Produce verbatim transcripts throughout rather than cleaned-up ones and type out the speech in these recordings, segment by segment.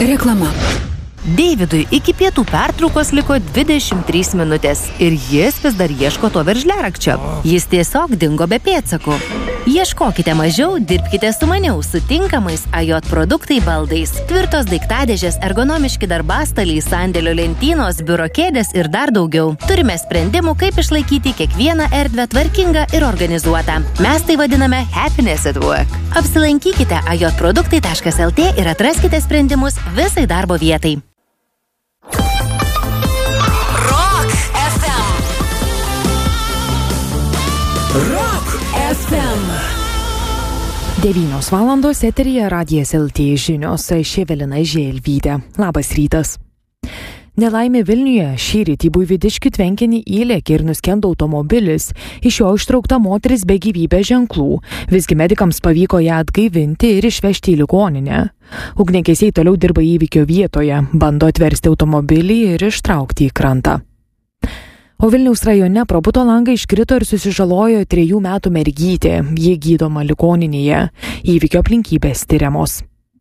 Reklama. Deividui iki pietų pertraukos liko dvidešimt trys minutės ir jis vis dar ieško to veržliarakčio. Jis tiesiog dingo be pėdsakų. Ieškokite mažiau, dirbkite sumaniau su tinkamais A J produktai baldais. Tvirtos daiktadėžės, ergonomiški darbastaliai, sandėlio lentynos, biuro kėdės ir dar daugiau. Turime sprendimų, kaip išlaikyti kiekvieną erdvę tvarkingą ir organizuotą. Mes tai vadiname Happiness at Work. Apsilankykite a j produktai taškas el tė ir atraskite sprendimus visai darbo vietai. Rock F M. devynios valandos eteryje Radijas el tė žinios, aš Evelina Želvytė. Labas rytas. Nelaimė Vilniuje šįryt į Buivydiškių tvenkinį įlėkė ir nuskendo automobilis. Iš jo ištraukta moteris be gyvybės ženklų. Visgi medikams pavyko ją atgaivinti ir išvežti į ligoninę. Ugniagesiai toliau dirba įvykio vietoje, bando atversti automobilį ir ištraukti į krantą. O Vilniaus rajone pro buto langą iškrito ir susižalojo trejų metų mergytė. Ji gydoma ligoninėje. Įvykio aplinkybės tyriamos.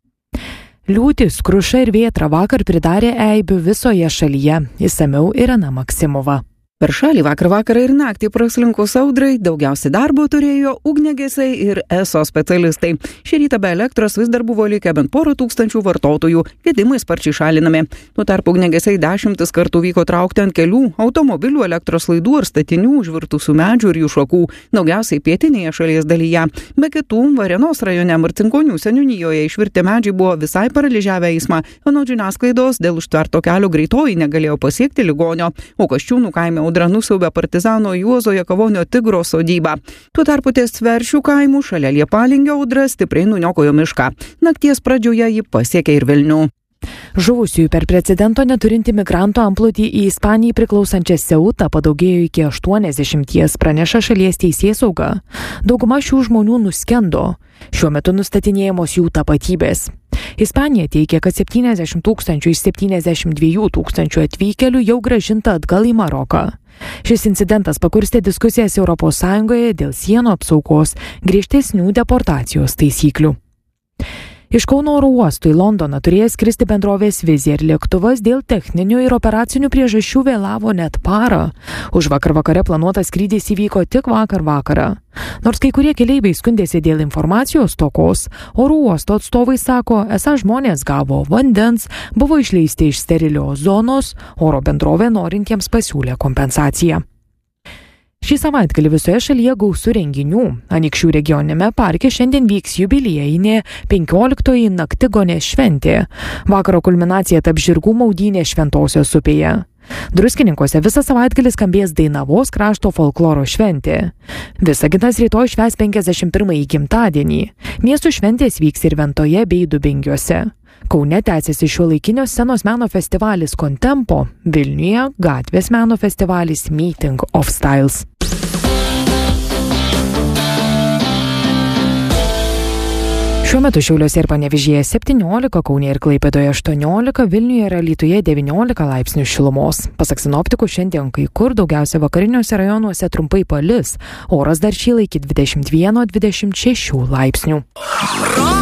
Liūtis, kruša ir vėtra vakar pridarė eibių visoje šalyje. Išsamiau Irena Maksimova. Per šalį vakar vakarą ir naktį praslinkus audrai daugiausiai darbo turėjo ugniagesiai ir eso specialistai. Šį rytą be elektros vis dar buvo likę bent porą tūkstančių vartotojų, gedimai sparčiai šalinami. Tuo tarpu ugniagesiai dešimtis kartų vyko traukti ant kelių, automobilių, elektros laidų ir statinių, užvirtusių medžių ir jų šakų, daugiausiai pietinėje šalies dalyje. Be kitų, Varėnos rajone Marcinkonių seniūnijoje išvirti medžiai buvo visai paralyžiavę eismą. Anot žiniasklaidos, dėl užtverto kelio greitoji negalėjo pasiekti ligonio, o Kasčiūnų kaime audra nusiaubė partizano Juozo Jakavonio Tigro sodybą. Tuo tarpu ties Tveršių kaimų šalia Liepalingio audra stipriai nuniokojo mišką. Nakties pradžioje ji pasiekė ir Vilnių. Žuvusiųjų per precedento neturinti migrantų antplūdį į Ispanijai priklausančią Seutą padaugėjo iki aštuoniasdešimties, praneša šalies teisėsauga. Dauguma šių žmonių nuskendo. Šiuo metu nustatinėjamos jų tapatybės. Ispanija teigia, kad septyniasdešimt tūkstančių iš septyniasdešimt dviejų tūkstančių atvykėlių jau grąžinta atgal į Maroką. Šis incidentas pakurstė diskusijas Europos Sąjungoje dėl sienų apsaugos, griežtesnių deportacijos taisyklių. Iš Kauno oro uosto į Londoną turėjo skristi bendrovės Vizija ir lėktuvas dėl techninių ir operacinių priežasčių vėlavo net parą. Už vakar vakare planuotas skrydis įvyko tik vakar vakarą. Nors kai kurie keleiviai skundėsi dėl informacijos stokos, oro uosto atstovai sako, esą žmonės gavo vandens, buvo išleisti iš sterilios zonos, oro bendrovė norintiems pasiūlė kompensaciją. Šį savaitgalį visoje šalyje gausu renginių. Anykščių regioninėme parke šiandien vyks jubiliejinė penkioliktoji Naktigonės šventė. Vakaro kulminacija taps žirgų maudynė Šventosios upėje. Druskininkuose visą savaitgalį skambės Dainavos krašto folkloro šventė. Visaginas rytoj švęs penkiasdešimt pirmąjį gimtadienį. Miestų šventės vyks ir Ventoje bei Dubingiuose. Kaune tęsiasi šiuolaikinio scenos meno festivalis Contempo, Vilniuje gatvės meno festivalis Meeting of Styles. Šiuo metu Šiauliuose ir Panevėžyje septyniolika, Kaune ir Klaipėdoje aštuoniolika, Vilniuje ir Alytuje devyniolika laipsnių šilumos. Pasak sinoptikų, šiandien kai kur daugiausia vakariniuose rajonuose trumpai palis. Oras dar šyla iki dvidešimt vieno dvidešimt šešių laipsnių.